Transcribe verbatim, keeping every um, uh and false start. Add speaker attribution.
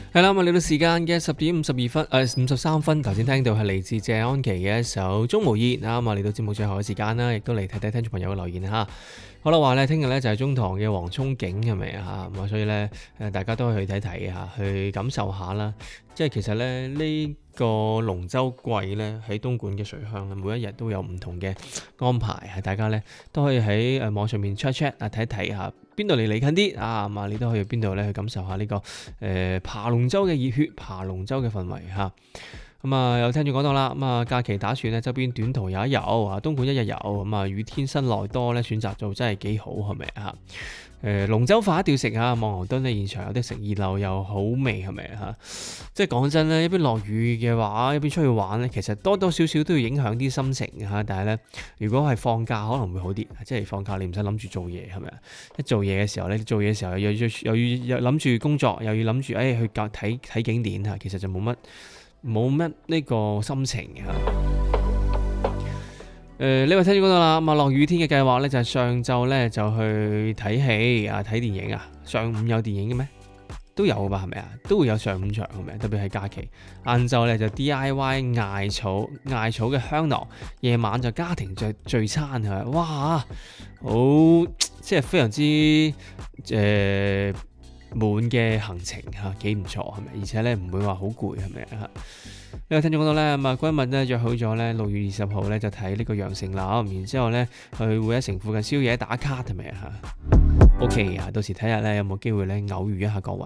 Speaker 1: 係啦，咁啊嚟到時間嘅十點五十二分，誒五十三分，頭先聽到係嚟自謝安琪嘅一首《鍾無艷》啊，咁啊嚟到節目最後嘅時間啦，亦都嚟睇睇聽眾朋友嘅留言嚇。好啦，話咧聽日咧就係中堂嘅黃涌景係咪啊？咁啊，所以咧誒大家都去睇睇嚇，去感受下啦。即係其實咧呢個龍舟季咧喺東莞嘅水鄉，每一日都有唔同嘅安排，係大家咧都可以喺誒網上面 check check 啊睇一睇下。邊度離你近啲啊？咁啊，你都可以去邊度咧去感受下呢、這個誒、呃、爬龍舟嘅熱血，爬龍舟嘅氛圍嚇。咁啊，有聽住講到啦。咁啊，假期打算咧周邊短途遊一遊啊，東莞一日遊。咁啊，雨天室內多咧選擇做真係幾好，係咪啊？誒龍舟化一定要食下，望牛墩咧現場有得食，熱鬧又好味，係咪嚇？即係講真咧，一邊落雨嘅話，一邊出去玩咧，其實多多少少都要影響啲心情嚇。但係咧，如果係放假可能會好啲，即係放假你唔使諗住做嘢，係咪啊？一做嘢嘅時候咧，做嘢嘅時候又要又要諗住工作，又要諗住誒去睇睇景點嚇，其實就冇乜冇乜呢個心情嚇。誒呢位聽眾講到啦，咁啊落雨天嘅計劃咧就係上晝咧就去睇戲啊，睇電影啊。上午有電影嘅咩？都有吧，係咪啊？都會有上午場係咪？特別係假期。晏晝咧就 D I Y 艾草艾草嘅香囊，夜晚就家庭聚聚餐係咪？哇，好即係非常之誒、呃、滿嘅行程嚇，幾唔錯係咪？而且咧唔會話好攰係咪啊？呢個聽眾講到咧，咁啊閨蜜咧約好咗咧六月二十號咧就睇呢個羊城樓，然之後咧去會一城附近宵夜打卡係咪啊？OK 啊，到時睇下咧有冇機會咧偶遇一下各位